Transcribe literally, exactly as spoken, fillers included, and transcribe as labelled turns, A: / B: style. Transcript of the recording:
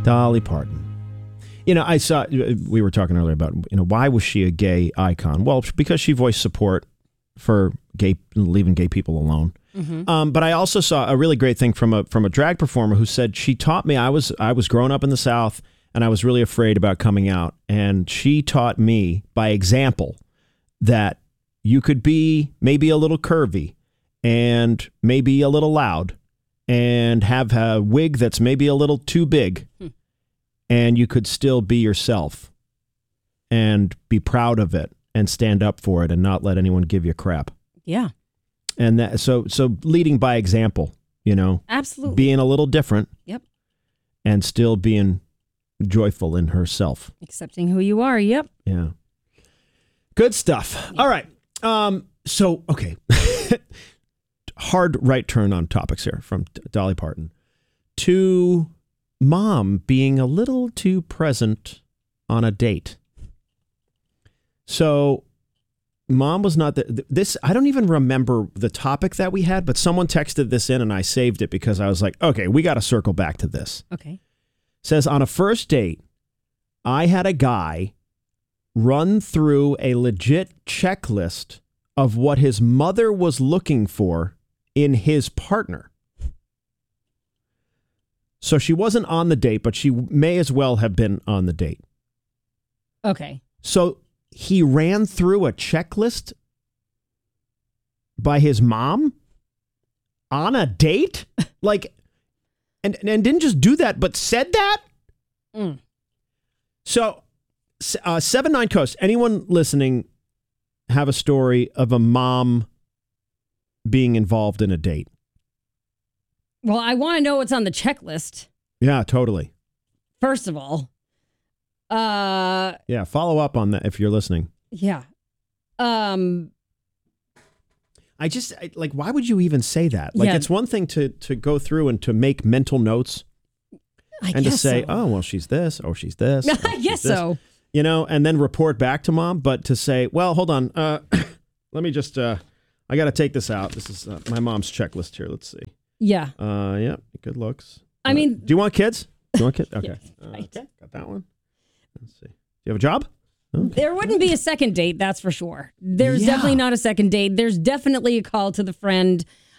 A: Dolly Parton. You know, I saw, we were talking earlier about, you know, why was she a gay icon? Well, because she voiced support for gay, leaving gay people alone. Mm-hmm. Um, but I also saw a really great thing from a from a drag performer who said she taught me, I was I was growing up in the South and I was really afraid about coming out. And she taught me by example that you could be maybe a little curvy and maybe a little loud and have a wig that's maybe a little too big. Hmm. And you could still be yourself and be proud of it and stand up for it and not let anyone give you crap.
B: Yeah.
A: And that, so so leading by example, you know.
B: Absolutely.
A: Being a little different.
B: Yep.
A: And still being joyful in herself.
B: Accepting who you are. Yep.
A: Yeah. Good stuff. Yeah. All right. Um. So, okay. Hard right turn on topics here from Dolly Parton to mom being a little too present on a date. So mom was not the, this. I don't even remember the topic that we had, but someone texted this in and I saved it because I was like, okay, we got to circle back to this.
B: Okay.
A: Says on a first date, I had a guy run through a legit checklist of what his mother was looking for in his partner. So she wasn't on the date, but she may as well have been on the date.
B: Okay.
A: So he ran through a checklist by his mom on a date? Like, and, and didn't just do that, but said that?
B: Mm.
A: So, uh, seven nine Coast, anyone listening have a story of a mom being involved in a date?
B: Well, I want to know what's on the checklist.
A: Yeah, totally.
B: First of all. Uh,
A: yeah, follow up on that if you're listening.
B: Yeah. Um,
A: I just, I, like, why would you even say that? Like,
B: yeah.
A: It's one thing to, to go through and to make mental notes
B: I
A: and to say,
B: so.
A: oh, well, she's this, oh, she's this.
B: I
A: oh,
B: guess
A: this.
B: so.
A: You know, and then report back to mom, but to say, well, hold on, uh, let me just, uh, I got to take this out. This is uh, my mom's checklist here. Let's see.
B: Yeah.
A: Uh, yeah, good looks.
B: I
A: uh,
B: mean,
A: do you want kids? Do you want kids? Okay.
B: Yes,
A: uh,
B: right.
A: okay. Got that one. Let's see. Do you have a job? Okay.
B: There wouldn't be a second date, that's for sure. There's
A: Yeah.
B: definitely not a second date. There's definitely a call to the friend